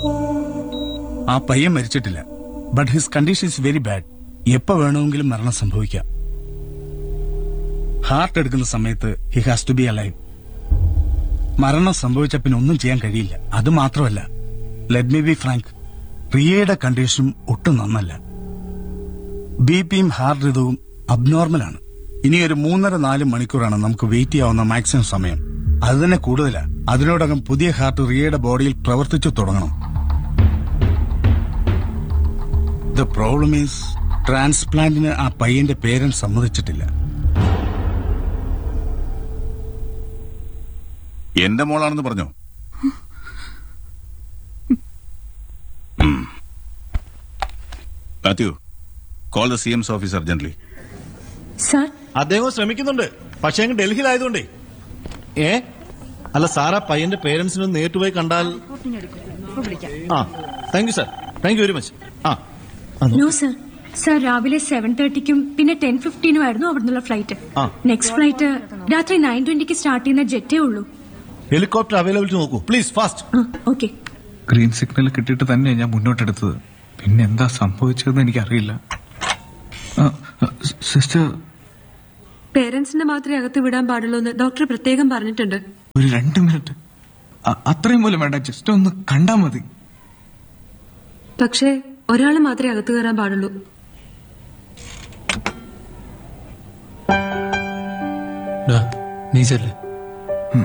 ആ പയ്യൻ മരിച്ചിട്ടില്ല. But his condition is very bad. എപ്പോ വേണമെങ്കിലും മരണം സംഭവിക്കാം. ഹാർട്ട് എടുക്കുന്ന സമയത്ത് he has to B alive. മരണം സംഭവിച്ച പിന്നെ ഒന്നും ചെയ്യാൻ കഴിയില്ല. അത് മാത്രമല്ല, ലെറ്റ് മീ ബി ഫ്രാങ്ക്, റിയയുടെ കണ്ടീഷനും ഒട്ടും നന്നല്ല. ബിപിയും ഹാർട്ട് റിതവും അബ്നോർമലാണ്. ഇനി ഒരു 3.5-4 മണിക്കൂറാണ് നമുക്ക് വെയിറ്റ് ചെയ്യാവുന്ന മാക്സിമം സമയം. അത് തന്നെ കൂടുതലാ. അതിനോടകം പുതിയ ഹാർട്ട് റിയയുടെ ബോഡിയിൽ പ്രവർത്തിച്ചു തുടങ്ങണം. ദ പ്രോബ്ലം ഈസ് ട്രാൻസ്പ്ലാന്റിന് ആ പയ്യന്റെ പേരൻസ് സമ്മതിച്ചിട്ടില്ല. എന്റെ മോളാണെന്ന് പറഞ്ഞോ? Mathew, call the CM's office urgently. Sir, അദ്ദേഹം ശ്രമിക്കുന്നുണ്ട്, പക്ഷേ അങ്ങ് ഡൽഹിയിലായതുകൊണ്ടേ. അല്ല സാറാ പയ്യന്റെ പേരൻസിന് നേരിട്ട് പോയി കണ്ടാൽ. Thank you sir, thank you very much. No sir. Sir, രാവിലെ 7:30ക്കും പിന്നെ 10:15 ആയിരുന്നു അവിടുന്നുള്ള ഫ്ലൈറ്റ്. നെക്സ്റ്റ് ഫ്ലൈറ്റ് രാത്രി 9:20 സ്റ്റാർട്ട് ചെയ്യുന്ന ജെറ്റേ ഉള്ളൂ. ഹെലികോപ്റ്റർ അവൈലബിലിറ്റി നോക്കൂ please, fast. Okay. Green signal കിട്ടിയിട്ട് തന്നെയാണ് ഞാൻ മുന്നോട്ടെടുത്തത്. പിന്നെ എന്താ സംഭവിച്ചതെന്ന് എനിക്കറിയില്ല. സിസ്റ്റർ, പേരൻസിനെ മാത്രമേ അകത്ത് വിടാൻ പാടുള്ളൂ എന്ന് ഡോക്ടർ പ്രത്യേകം പറഞ്ഞിട്ടുണ്ട്. ഒരു 2 മിനിറ്റ്, അത്രയും പോലും വേണ്ട, ജസ്റ്റ് ഒന്ന് കണ്ടാ മതി. പക്ഷേ ഒരാൾ മാത്രമേ അകത്ത് കയറാൻ പാടുള്ളൂ. നീ ചെല്ലേ.